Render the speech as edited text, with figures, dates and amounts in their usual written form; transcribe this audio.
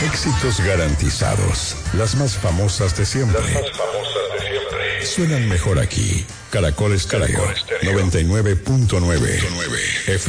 Éxitos garantizados. Las más famosas de siempre. Suenan mejor aquí. Caracol Estéreo 99.9 FM.